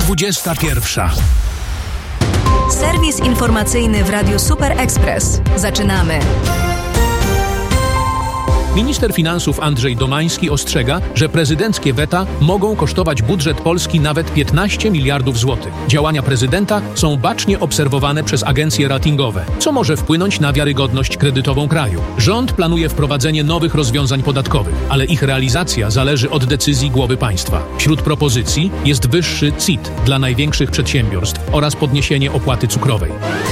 21. Serwis informacyjny w Radiu Super Express. Zaczynamy. Minister finansów Andrzej Domański ostrzega, że prezydenckie weta mogą kosztować budżet Polski nawet 15 miliardów złotych. Działania prezydenta są bacznie obserwowane przez agencje ratingowe, co może wpłynąć na wiarygodność kredytową kraju. Rząd planuje wprowadzenie nowych rozwiązań podatkowych, ale ich realizacja zależy od decyzji głowy państwa. Wśród propozycji jest wyższy CIT dla największych przedsiębiorstw oraz podniesienie opłaty cukrowej.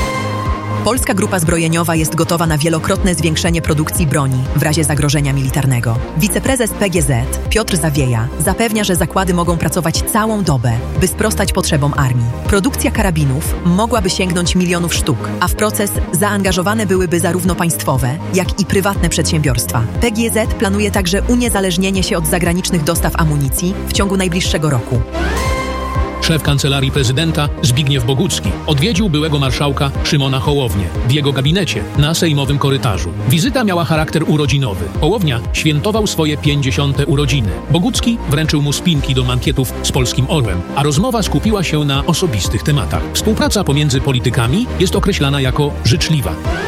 Polska Grupa Zbrojeniowa jest gotowa na wielokrotne zwiększenie produkcji broni w razie zagrożenia militarnego. Wiceprezes PGZ Piotr Zawieja zapewnia, że zakłady mogą pracować całą dobę, by sprostać potrzebom armii. Produkcja karabinów mogłaby sięgnąć milionów sztuk, a w proces zaangażowane byłyby zarówno państwowe, jak i prywatne przedsiębiorstwa. PGZ planuje także uniezależnienie się od zagranicznych dostaw amunicji w ciągu najbliższego roku. Szef Kancelarii Prezydenta Zbigniew Bogucki odwiedził byłego marszałka Szymona Hołownię w jego gabinecie na sejmowym korytarzu. Wizyta miała charakter urodzinowy. Hołownia świętował swoje 50. urodziny. Bogucki wręczył mu spinki do mankietów z Polskim Orłem, a rozmowa skupiła się na osobistych tematach. Współpraca pomiędzy politykami jest określana jako życzliwa.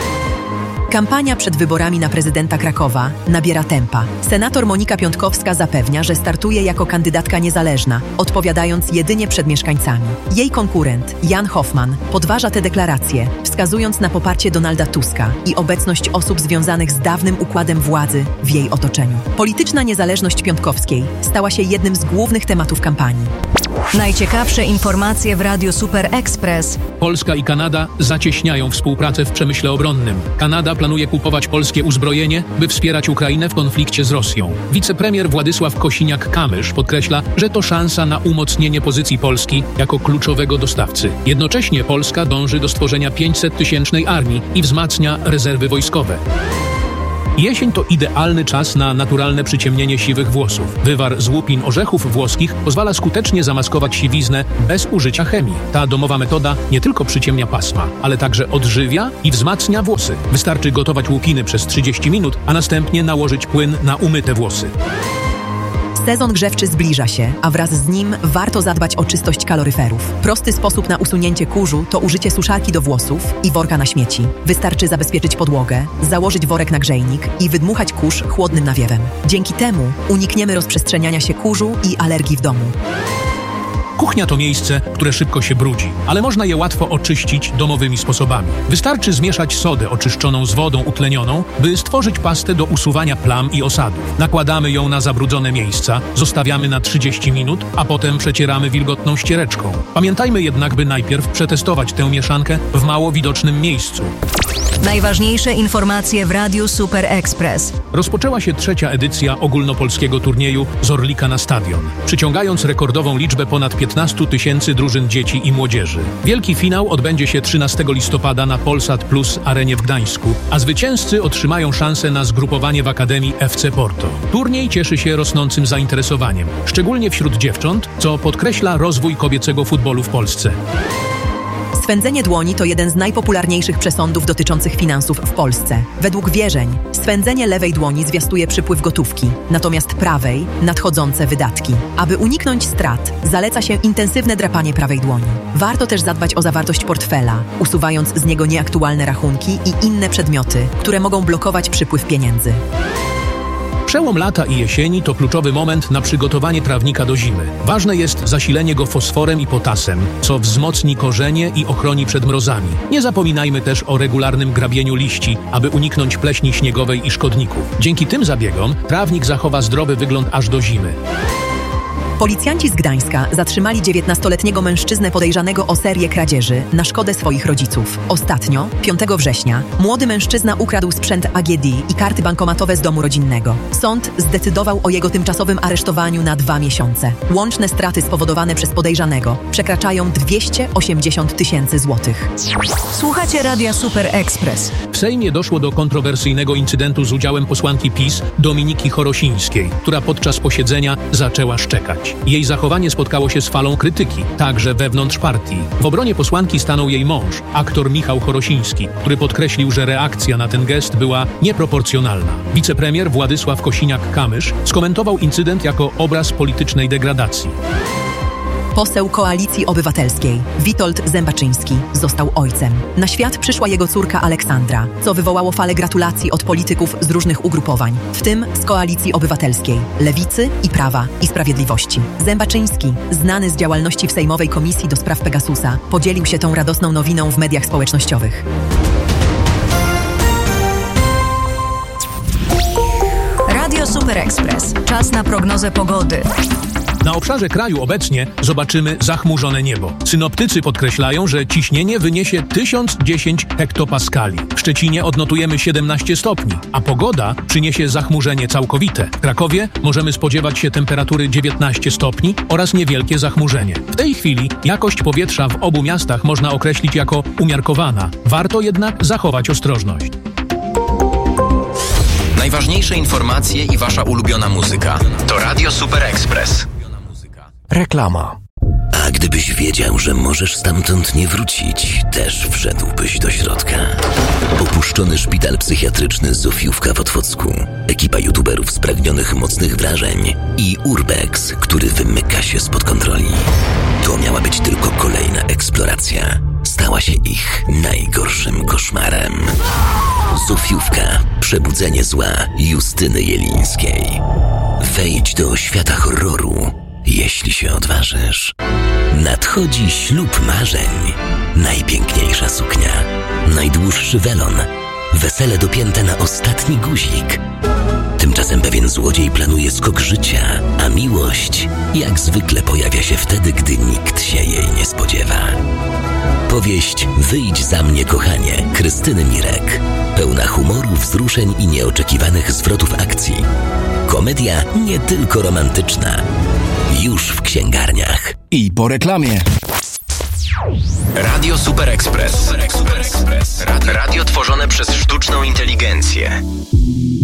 Kampania przed wyborami na prezydenta Krakowa nabiera tempa. Senator Monika Piątkowska zapewnia, że startuje jako kandydatka niezależna, odpowiadając jedynie przed mieszkańcami. Jej konkurent, Jan Hoffman, podważa te deklaracje, wskazując na poparcie Donalda Tuska i obecność osób związanych z dawnym układem władzy w jej otoczeniu. Polityczna niezależność Piątkowskiej stała się jednym z głównych tematów kampanii. Najciekawsze informacje w Radiu Super Express. Polska i Kanada zacieśniają współpracę w przemyśle obronnym. Kanada planuje kupować polskie uzbrojenie, by wspierać Ukrainę w konflikcie z Rosją. Wicepremier Władysław Kosiniak-Kamysz podkreśla, że to szansa na umocnienie pozycji Polski jako kluczowego dostawcy. Jednocześnie Polska dąży do stworzenia 500-tysięcznej armii i wzmacnia rezerwy wojskowe. Jesień to idealny czas na naturalne przyciemnienie siwych włosów. Wywar z łupin orzechów włoskich pozwala skutecznie zamaskować siwiznę bez użycia chemii. Ta domowa metoda nie tylko przyciemnia pasma, ale także odżywia i wzmacnia włosy. Wystarczy gotować łupiny przez 30 minut, a następnie nałożyć płyn na umyte włosy. Sezon grzewczy zbliża się, a wraz z nim warto zadbać o czystość kaloryferów. Prosty sposób na usunięcie kurzu to użycie suszarki do włosów i worka na śmieci. Wystarczy zabezpieczyć podłogę, założyć worek na grzejnik i wydmuchać kurz chłodnym nawiewem. Dzięki temu unikniemy rozprzestrzeniania się kurzu i alergii w domu. Kuchnia to miejsce, które szybko się brudzi, ale można je łatwo oczyścić domowymi sposobami. Wystarczy zmieszać sodę oczyszczoną z wodą utlenioną, by stworzyć pastę do usuwania plam i osadów. Nakładamy ją na zabrudzone miejsca, zostawiamy na 30 minut, a potem przecieramy wilgotną ściereczką. Pamiętajmy jednak, by najpierw przetestować tę mieszankę w mało widocznym miejscu. Najważniejsze informacje w Radiu Super Express. Rozpoczęła się 3. edycja ogólnopolskiego turnieju z Orlika na stadion, przyciągając rekordową liczbę ponad 15 000 drużyn dzieci i młodzieży. Wielki finał odbędzie się 13 listopada na Polsat Plus Arenie w Gdańsku, a zwycięzcy otrzymają szansę na zgrupowanie w Akademii FC Porto. Turniej cieszy się rosnącym zainteresowaniem, szczególnie wśród dziewcząt, co podkreśla rozwój kobiecego futbolu w Polsce. Swędzenie dłoni to jeden z najpopularniejszych przesądów dotyczących finansów w Polsce. Według wierzeń, swędzenie lewej dłoni zwiastuje przypływ gotówki, natomiast prawej nadchodzące wydatki. Aby uniknąć strat, zaleca się intensywne drapanie prawej dłoni. Warto też zadbać o zawartość portfela, usuwając z niego nieaktualne rachunki i inne przedmioty, które mogą blokować przypływ pieniędzy. Przełom lata i jesieni to kluczowy moment na przygotowanie trawnika do zimy. Ważne jest zasilenie go fosforem i potasem, co wzmocni korzenie i ochroni przed mrozami. Nie zapominajmy też o regularnym grabieniu liści, aby uniknąć pleśni śniegowej i szkodników. Dzięki tym zabiegom trawnik zachowa zdrowy wygląd aż do zimy. Policjanci z Gdańska zatrzymali 19-letniego mężczyznę podejrzanego o serię kradzieży na szkodę swoich rodziców. Ostatnio, 5 września, młody mężczyzna ukradł sprzęt AGD i karty bankomatowe z domu rodzinnego. Sąd zdecydował o jego tymczasowym aresztowaniu na 2 miesiące. Łączne straty spowodowane przez podejrzanego przekraczają 280 000 złotych. Słuchacie Radia Super Express. W Sejmie doszło do kontrowersyjnego incydentu z udziałem posłanki PiS Dominiki Chorosińskiej, która podczas posiedzenia zaczęła szczekać. Jej zachowanie spotkało się z falą krytyki, także wewnątrz partii. W obronie posłanki stanął jej mąż, aktor Michał Chorosiński, który podkreślił, że reakcja na ten gest była nieproporcjonalna. Wicepremier Władysław Kosiniak-Kamysz skomentował incydent jako obraz politycznej degradacji. Poseł Koalicji Obywatelskiej Witold Zębaczyński został ojcem. Na świat przyszła jego córka Aleksandra, co wywołało falę gratulacji od polityków z różnych ugrupowań, w tym z Koalicji Obywatelskiej, Lewicy i Prawa i Sprawiedliwości. Zębaczyński, znany z działalności w Sejmowej Komisji do spraw Pegasusa, podzielił się tą radosną nowiną w mediach społecznościowych. Radio Super Express. Czas na prognozę pogody. Na obszarze kraju obecnie zobaczymy zachmurzone niebo. Synoptycy podkreślają, że ciśnienie wyniesie 1010 hektopaskali. W Szczecinie odnotujemy 17 stopni, a pogoda przyniesie zachmurzenie całkowite. W Krakowie możemy spodziewać się temperatury 19 stopni oraz niewielkie zachmurzenie. W tej chwili jakość powietrza w obu miastach można określić jako umiarkowana. Warto jednak zachować ostrożność. Najważniejsze informacje i wasza ulubiona muzyka to Radio Super Express. Reklama. A gdybyś wiedział, że możesz stamtąd nie wrócić, też wszedłbyś do środka. Opuszczony szpital psychiatryczny Zofiówka w Otwocku, ekipa youtuberów spragnionych mocnych wrażeń i Urbex, który wymyka się spod kontroli. To miała być tylko kolejna eksploracja. Stała się ich najgorszym koszmarem. Zofiówka. Przebudzenie zła Justyny Jelińskiej. Wejdź do świata horroru, jeśli się odważysz. Nadchodzi ślub marzeń. Najpiękniejsza suknia. Najdłuższy welon. Wesele dopięte na ostatni guzik. Tymczasem pewien złodziej planuje skok życia, a miłość jak zwykle pojawia się wtedy, gdy nikt się jej nie spodziewa. Powieść Wyjdź za mnie, kochanie, Krystyny Mirek. Pełna humoru, wzruszeń i nieoczekiwanych zwrotów akcji. Komedia nie tylko romantyczna. Już w księgarniach. I po reklamie. Radio Super Express. Radio tworzone przez sztuczną inteligencję.